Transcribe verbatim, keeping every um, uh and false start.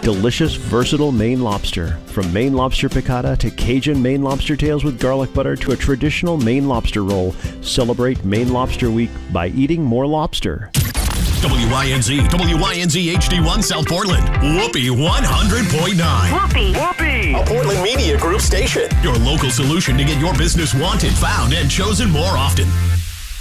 Delicious, versatile Maine lobster. From Maine lobster piccata to Cajun Maine lobster tails with garlic butter to a traditional Maine lobster roll. Celebrate Maine Lobster Week by eating more lobster. W Y N Z, W Y N Z H D one South Portland. Whoopee one hundred point nine. Whoopee. Whoopee. A Portland Media Group station. Your local solution to get your business wanted, found, and chosen more often.